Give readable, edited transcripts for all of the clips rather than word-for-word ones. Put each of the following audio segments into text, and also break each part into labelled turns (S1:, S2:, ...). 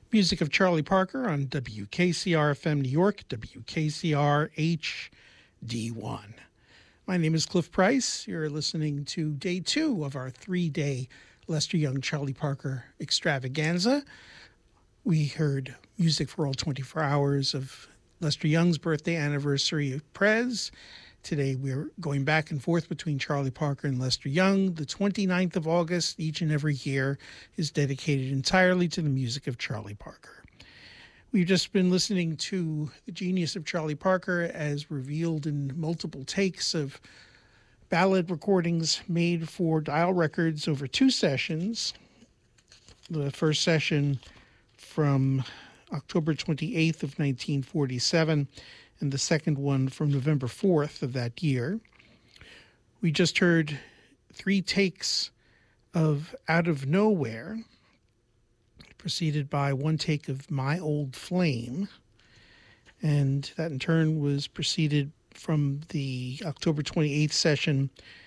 S1: Music of Charlie Parker on WKCR-FM New York, WKCR HD1. My name is Cliff Price. You're listening to day 2 of our 3-day Lester Young Charlie Parker extravaganza. We heard music for all 24 hours of Lester Young's birthday anniversary of Prez. Today we're going back and forth between Charlie Parker and Lester Young. The 29th of August, each and every year, is dedicated entirely to the music of Charlie Parker. We've just been listening to the genius of Charlie Parker as revealed in multiple takes of ballad recordings made for Dial Records over 2 sessions. The first session from October 28th of 1947, and the second one from November 4th of that year. We just heard 3 takes of Out of Nowhere, preceded by 1 take of My Old Flame, and that in turn was preceded from the October 28th session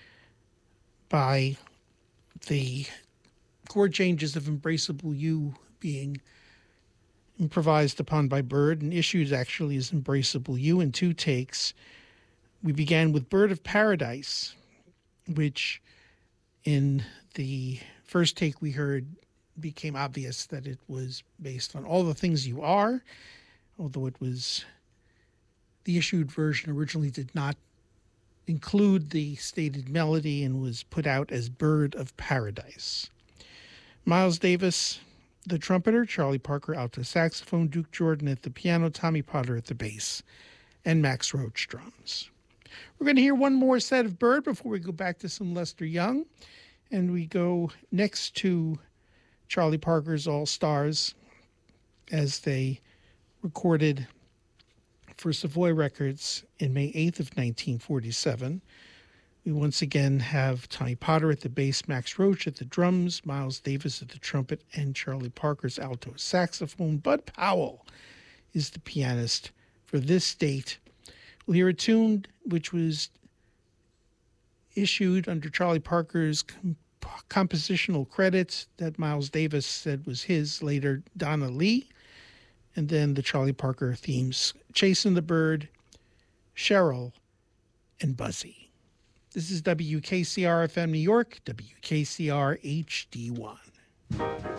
S1: by the chord changes of Embraceable You being improvised upon by Bird and issued actually as Embraceable You in 2 takes. We began with Bird of Paradise, which in the first take we heard became obvious that it was based on All the Things You Are, although it was the issued version originally did not include the stated melody and was put out as Bird of Paradise. Miles Davis, the trumpeter, Charlie Parker alto saxophone, Duke Jordan at the piano, Tommy Potter at the bass, and Max Roach drums. We're going to hear one more set of Bird before we go back to some Lester Young, and we go next to Charlie Parker's All-Stars as they recorded for Savoy Records in May 8th of 1947. We once again have Tommy Potter at the bass, Max Roach at the drums, Miles Davis at the trumpet, and Charlie Parker's alto saxophone. Bud Powell is the pianist for this date. We'll hear a tune which was issued under Charlie Parker's compositional credit that Miles Davis said was his, later Donna Lee, and then the Charlie Parker themes, Chasing the Bird, Cheryl, and Buzzy. This is WKCR-FM New York, WKCR HD1.